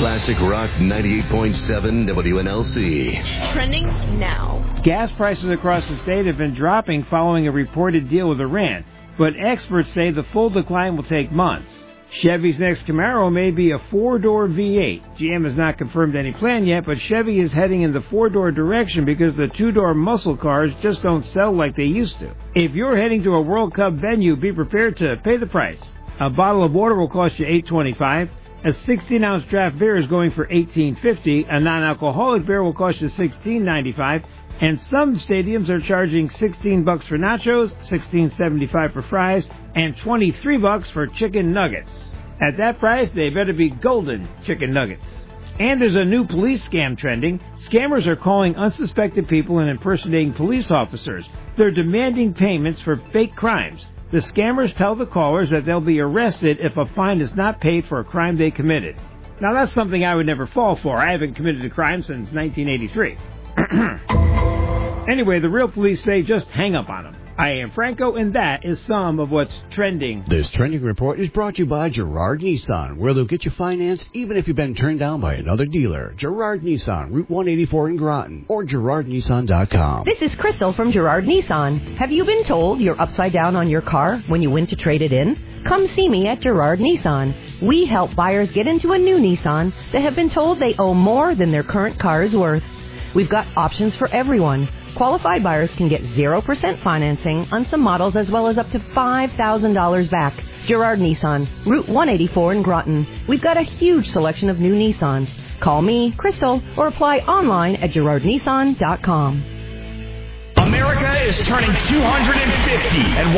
Classic Rock 98.7 WNLC. Trending now. Gas prices across the state have been dropping following a reported deal with Iran, but experts say the full decline will take months. Chevy's next Camaro may be a four-door V8. GM has not confirmed any plan yet, but Chevy is heading in the four-door direction because the two-door muscle cars just don't sell like they used to. If you're heading to a World Cup venue, be prepared to pay the price. A bottle of water will cost you $8.25. A 16-ounce draft beer is going for $18.50. A non-alcoholic beer will cost you $16.95. And some stadiums are charging $16 for nachos, $16.75 for fries, and $23 for chicken nuggets. At that price, they better be golden chicken nuggets. And there's a new police scam trending. Scammers are calling unsuspected people and impersonating police officers. They're demanding payments for fake crimes. The scammers tell the callers that they'll be arrested if a fine is not paid for a crime they committed. Now, that's something I would never fall for. I haven't committed a crime since 1983. Anyway, the real police say just hang up on them. I am Franco, and that is some of what's trending. This trending report is brought to you by Girard Nissan, where they'll get you financed even if you've been turned down by another dealer. Girard Nissan, Route 184 in Groton, or GirardNissan.com. This is Crystal from Girard Nissan. Have you been told you're upside down on your car when you went to trade it in? Come see me at Girard Nissan. We help buyers get into a new Nissan that have been told they owe more than their current car is worth. We've got options for everyone. Qualified buyers can get 0% financing on some models as well as up to $5,000 back. Girard Nissan, Route 184 in Groton. We've got a huge selection of new Nissans. Call me, Crystal, or apply online at GirardNissan.com. America is turning 250 and